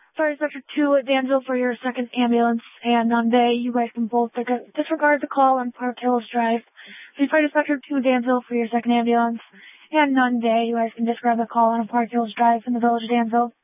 Fire Dispatcher 2 at Danville for your second ambulance, and on day, you guys can both disregard the call on Park Hills Drive. So Fire Dispatcher 2 at Danville for your second ambulance, and on day, you guys can disregard the call on Park Hills Drive in the village of Danville.